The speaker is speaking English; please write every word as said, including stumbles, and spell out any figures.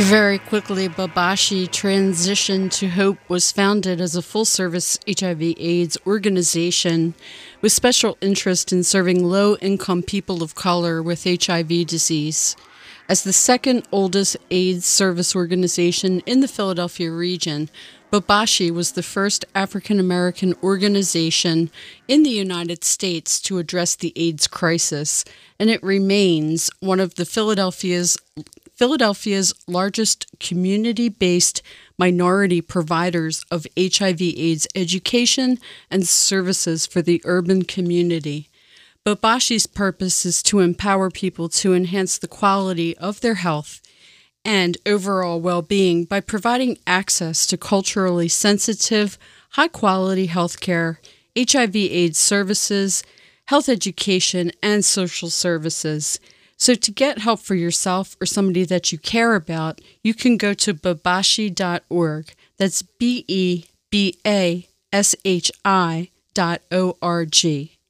Very quickly, Babashi transitioned to Hope was founded as a full-service H I V/AIDS organization with special interest in serving low-income people of color with H I V disease. As the second oldest AIDS service organization in the Philadelphia region, Babashi was the first African-American organization in the United States to address the AIDS crisis, and it remains one of the Philadelphia's Philadelphia's largest community-based minority providers of H I V/AIDS education and services for the urban community. Babashi's purpose is to empower people to enhance the quality of their health and overall well-being by providing access to culturally sensitive, high-quality health care, H I V/AIDS services, health education, and social services. So to get help for yourself or somebody that you care about, you can go to babashi dot org. That's B E B A S H I dot O R G.